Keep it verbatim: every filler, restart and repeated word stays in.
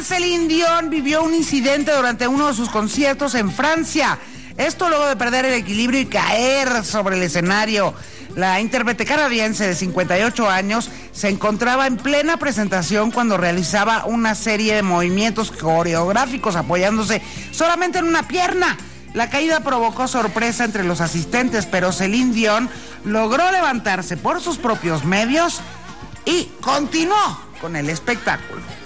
Celine Dion vivió un incidente durante uno de sus conciertos en Francia. Esto luego de perder el equilibrio y caer sobre el escenario. La intérprete canadiense de cincuenta y ocho años se encontraba en plena presentación cuando realizaba una serie de movimientos coreográficos apoyándose solamente en una pierna. La caída provocó sorpresa entre los asistentes, pero Celine Dion logró levantarse por sus propios medios y continuó con el espectáculo.